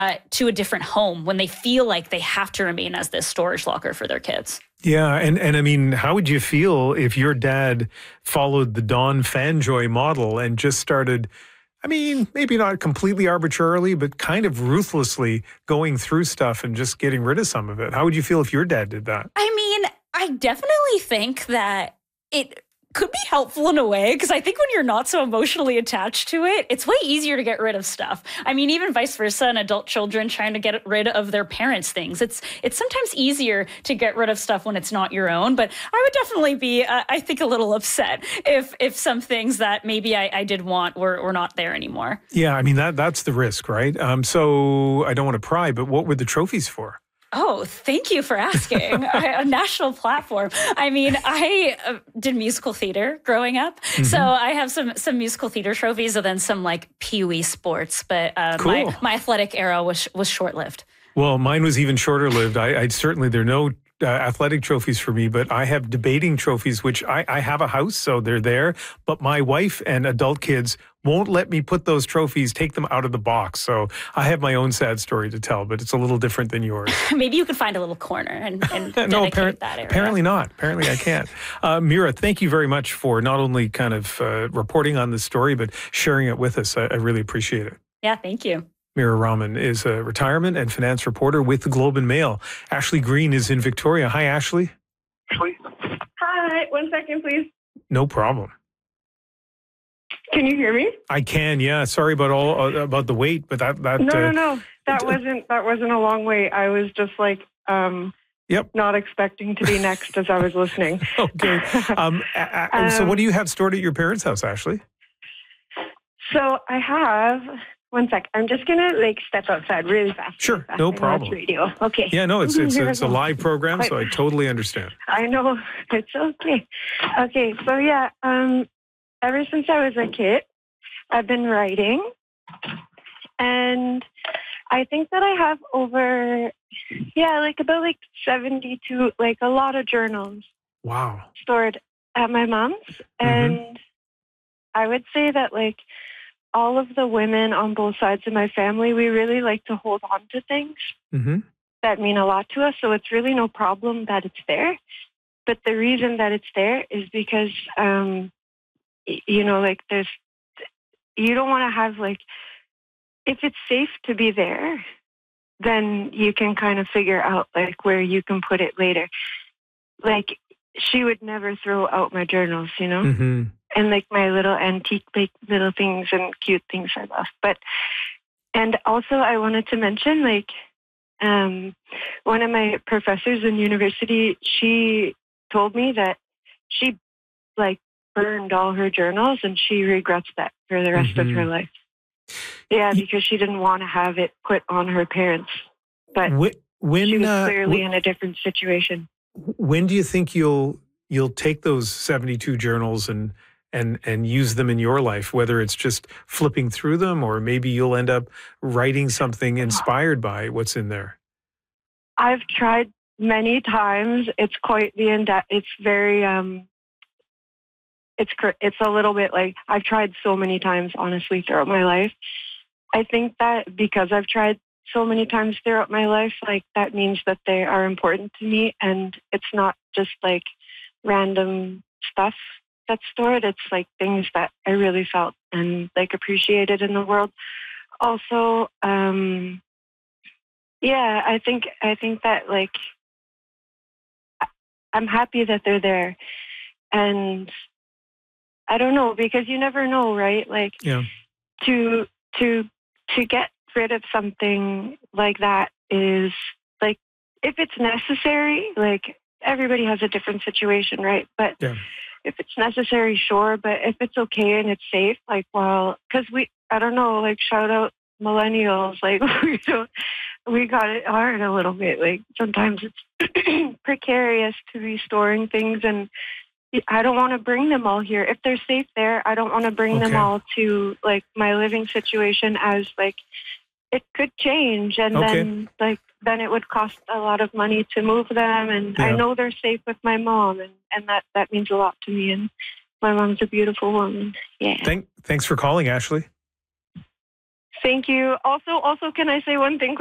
to a different home when they feel like they have to remain as this storage locker for their kids. Yeah, and I mean, how would you feel if your dad followed the Dawn Fanjoy model and just started, I mean, maybe not completely arbitrarily, but kind of ruthlessly going through stuff and just getting rid of some of it? How would you feel if your dad did that? I mean, I definitely think that it could be helpful in a way, because I think when you're not so emotionally attached to it, it's way easier to get rid of stuff. I mean, even vice versa, and adult children trying to get rid of their parents' things. It's sometimes easier to get rid of stuff when it's not your own. But I would definitely be, I think, a little upset if some things that maybe I did want were not there anymore. Yeah, I mean, that's the risk, right? So I don't want to pry, but what were the trophies for? Oh, thank you for asking. A national platform. I mean, I did musical theater growing up. Mm-hmm. So I have some musical theater trophies and then some like Pee-wee sports. But cool. my athletic era was short-lived. Well, mine was even shorter lived. I certainly, there are no athletic trophies for me, but I have debating trophies, which I have a house, so they're there. But my wife and adult kids won't let me put those trophies, take them out of the box. So I have my own sad story to tell, but it's a little different than yours. Maybe you could find a little corner and no, dedicate that area. Apparently not. Apparently I can't. Mira, thank you very much for not only kind of reporting on this story, but sharing it with us. I really appreciate it. Yeah, thank you. Mira Rahman is a retirement and finance reporter with the Globe and Mail. Ashley Green is in Victoria. Hi, Ashley. Hi, 1 second, please. No problem. Can you hear me? I can, yeah. Sorry about the wait, but that No. That wasn't a long wait. I was just like not expecting to be next as I was listening. Okay. So what do you have stored at your parents' house, Ashley? So I have 1 sec. I'm just gonna step outside really fast. Sure, no problem. Radio. Okay. Yeah, no, it's a live program, so I totally understand. I know, it's okay. Okay, so yeah, ever since I was a kid, I've been writing, and I think that I have over, about 72, a lot of journals. Wow. Stored at my mom's, and I would say that all of the women on both sides of my family, we really like to hold on to things that mean a lot to us. So it's really no problem that it's there. But the reason that it's there is because, there's, you don't want to have if it's safe to be there, then you can kind of figure out where you can put it later. She would never throw out my journals, and my little antique little things and cute things I love. And also I wanted to mention one of my professors in university, she told me that she burned all her journals and she regrets that for the rest of her life. Yeah, because she didn't want to have it put on her parents. But she was clearly in a different situation. When do you think you'll take those 72 journals and use them in your life, whether it's just flipping through them or maybe you'll end up writing something inspired by what's in there? I've tried many times. It's quite it's very, it's a little bit I've tried so many times, honestly, throughout my life. I think that because I've tried so many times throughout my life, that means that they are important to me, and it's not just random stuff that's stored. It's things that I really felt and appreciated in the world. Also, I think that I'm happy that they're there, and I don't know, because you never know, right? To get rid of something like that is if it's necessary, everybody has a different situation, right? But if it's necessary, sure. But if it's okay and it's safe, because I don't know, shout out millennials, we got it hard a little bit. Sometimes it's precarious to be storing things, and I don't want to bring them all here. If they're safe there, I don't want to bring them all to my living situation, as it could change, and then it would cost a lot of money to move them. And I know they're safe with my mom, and that means a lot to me. And my mom's a beautiful woman. Yeah. Thanks for calling, Ashley. Thank you. Also, can I say one thing